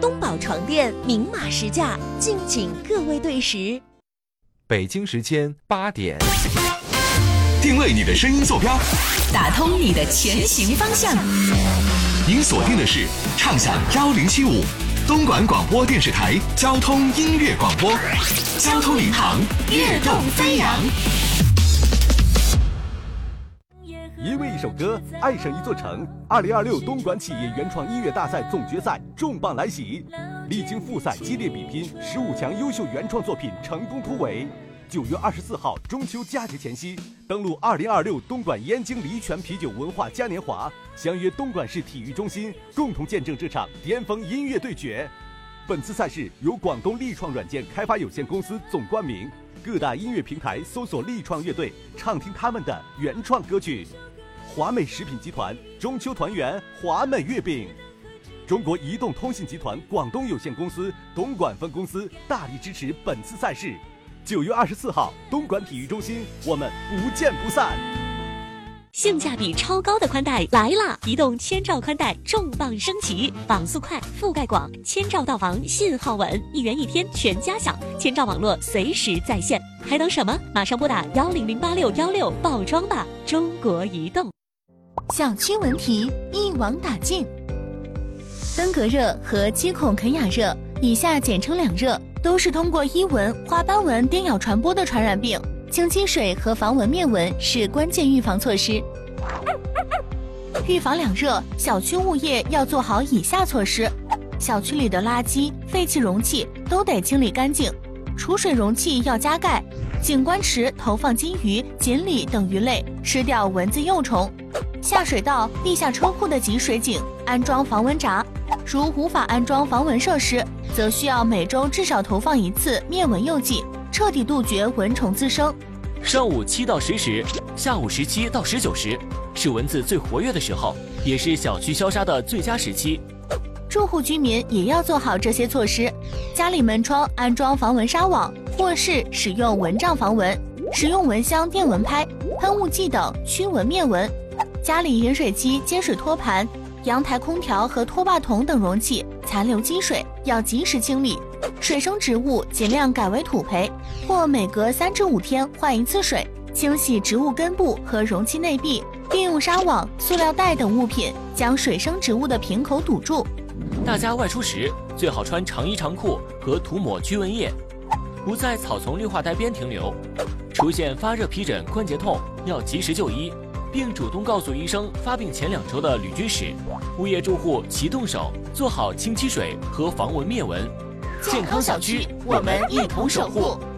东宝床垫明码实价，敬请各位对时。 北京时间8点， 定位你的声音坐标， 打通你的前行方向。 您锁定的是畅享1075东莞广播电视台交通音乐广播，交通领航，跃动飞扬。 因为一首歌爱上一座城，2026东莞企业原创音乐大赛总决赛重磅来袭，历经复赛激烈比拼，15强优秀原创作品成功突围。9月24号中秋佳节前夕，登陆2026东莞燕京黎泉啤酒文化嘉年华，相约东莞市体育中心，共同见证这场巅峰音乐对决。本次赛事由广东力创软件开发有限公司总冠名，各大音乐平台搜索力创乐队，畅听他们的原创歌曲。华美食品集团中秋团圆华美月饼，中国移动通信集团广东有限公司东莞分公司大力支持本次赛事。9月24号东莞体育中心，我们不见不散。 性价比超高的宽带来啦！移动千兆宽带重磅升级，网速快，覆盖广，千兆到防，信号稳，1元1天全家享，千兆网络随时在线，还等什么？马上拨打1008616报装吧！中国移动。 小区问题一网打尽。登革热和肌孔肯雅热，以下简称两热，都是通过衣蚊、花斑蚊叮咬传播的传染病。清积水和防蚊灭蚊是关键预防措施。预防两热，小区物业要做好以下措施：小区里的垃圾、废弃容器都得清理干净，储水容器要加盖，景观池投放金鱼、锦鲤等鱼类，吃掉蚊子幼虫。下水道、地下车库的集水井安装防蚊闸，如无法安装防蚊设施，则需要每周至少投放1次灭蚊诱剂，彻底杜绝蚊虫滋生。 上午7到10时，下午17到19时，是蚊子最活跃的时候，也是小区消杀的最佳时期。 住户居民也要做好这些措施，家里门窗安装防蚊纱网，卧室使用蚊帐防蚊，使用蚊香、电蚊拍、喷雾剂等驱蚊灭蚊。家里饮水机、接水托盘、阳台空调和拖把桶等容器残留积水要及时清理，水生植物尽量改为土培，或每隔3至5天换1次水，清洗植物根部和容器内壁，并用纱网、塑料袋等物品将水生植物的瓶口堵住。 大家外出时最好穿长衣长裤和涂抹驱蚊液，不在草丛绿化带边停留。出现发热、皮疹、关节痛要及时就医，并主动告诉医生发病前2周的旅居史。物业住户齐动手，做好清积水和防蚊灭蚊。 健康小区，我们一同守护。